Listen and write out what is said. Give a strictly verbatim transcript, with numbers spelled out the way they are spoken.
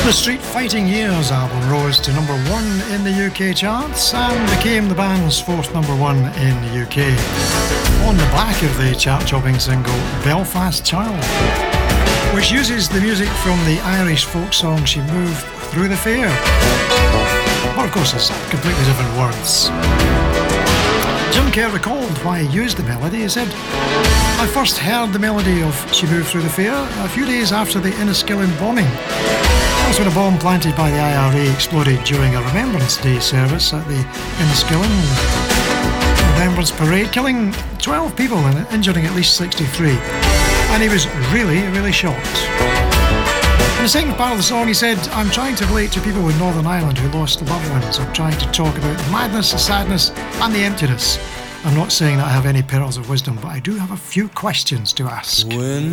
The Street Fighting Years album rose to number one in the U K charts and became the band's fourth number one in the U K, on the back of the chart-topping single Belfast Child, which uses the music from the Irish folk song She Moved Through the Fair. But of course it's completely different words. Jim Kerr recalled why he used the melody. He said, "I first heard the melody of She Moved Through the Fair a few days after the Enniskillen bombing. That was when a bomb planted by the I R A exploded during a Remembrance Day service at the Enniskillen Remembrance Parade, killing twelve people and injuring at least sixty-three. And he was really, really shocked." In the second part of the song he said, "I'm trying to relate to people in Northern Ireland who lost loved ones. I'm trying to talk about the madness, the sadness and the emptiness. I'm not saying that I have any pearls of wisdom, but I do have a few questions to ask." When